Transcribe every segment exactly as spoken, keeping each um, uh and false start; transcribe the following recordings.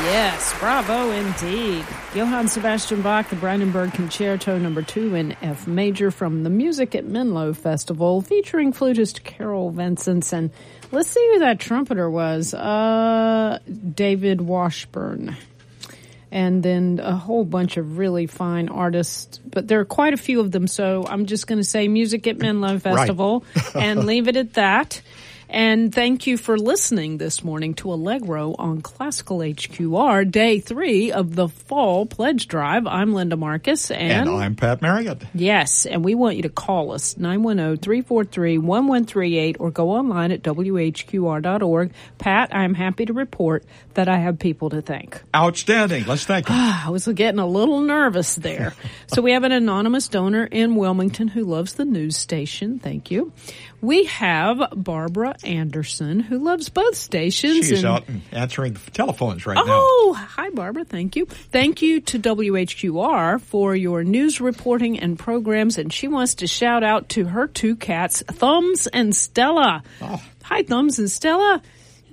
Yes, bravo indeed. Johann Sebastian Bach, the Brandenburg Concerto number two in F major from the Music at Menlo Festival, featuring flutist Carol Vincent. And let's see who that trumpeter was. Uh, David Washburn. And then a whole bunch of really fine artists, but there are quite a few of them, so I'm just going to say Music at Menlo Festival right. and leave it at that. And thank you for listening this morning to Allegro on Classical H Q R, day three of the Fall Pledge Drive. I'm Linda Marcus. And, and I'm Pat Marriott. Yes, and we want you to call us, nine one zero, three four three, one one three eight, or go online at W H Q R dot org. Pat, I'm happy to report that I have people to thank. Outstanding. Let's thank them. I was getting a little nervous there. So we have an anonymous donor in Wilmington who loves the news station. Thank you. We have Barbara Anderson, who loves both stations. She's and, out and answering the telephones right oh, now. Oh, hi, Barbara. Thank you. Thank you to W H Q R for your news reporting and programs. And she wants to shout out to her two cats, Thumbs and Stella. Oh. Hi, Thumbs and Stella.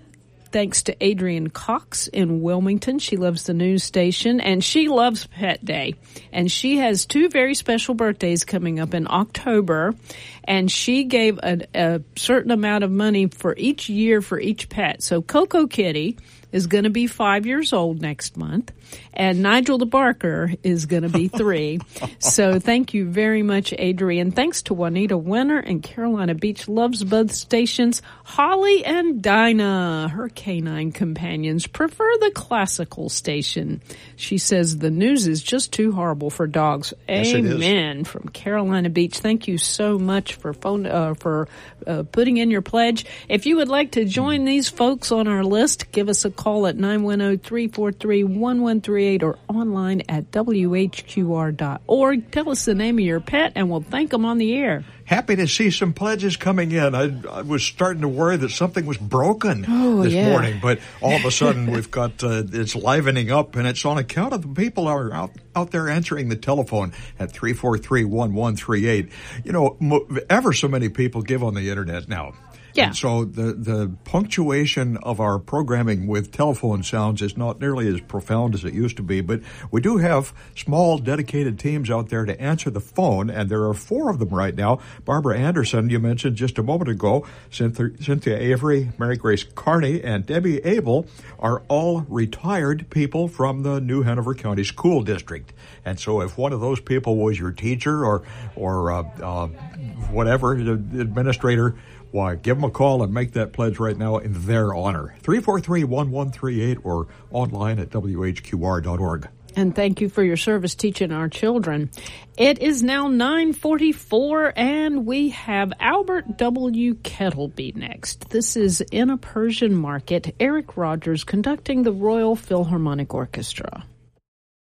Thanks to Adrienne Cox in Wilmington. She loves the news station, and she loves Pet Day. And she has two very special birthdays coming up in October, and she gave a, a certain amount of money for each year for each pet. So Coco Kitty is going to be five years old next month, and Nigel the Barker is going to be three. So thank you very much, Adrienne. Thanks to Juanita Winter and Carolina Beach loves both stations. Holly and Dinah, her canine companions, prefer the classical station. She says the news is just too horrible for dogs. Yes, it is. Amen. From Carolina Beach. Thank you so much for phone uh, for uh, putting in your pledge. If you would like to join these folks on our list, give us a call at nine one zero, three four three, one one three eight or online at W H Q R dot org. Tell us the name of your pet and we'll thank them on the air. Happy to see some pledges coming in. I, I was starting to worry that something was broken oh, this yeah. morning, but all of a sudden we've got, uh, it's livening up, and it's on account of the people who are out, out there answering the telephone at three four three, one one three eight. You know, mo- ever so many people give on the internet now. Yeah. And so the, the punctuation of our programming with telephone sounds is not nearly as profound as it used to be, but we do have small dedicated teams out there to answer the phone, and there are four of them right now. Barbara Anderson, you mentioned just a moment ago, Cynthia, Cynthia Avery, Mary Grace Carney, and Debbie Abel are all retired people from the New Hanover County School District. And so if one of those people was your teacher or, or uh, uh, whatever, the administrator, why, give them a call and make that pledge right now in their honor. three four three, one one three eight or online at W H Q R dot org. And thank you for your service teaching our children. It is now nine forty-four, and we have Albert W. Kettleby next. This is In a Persian Market, Eric Rogers conducting the Royal Philharmonic Orchestra.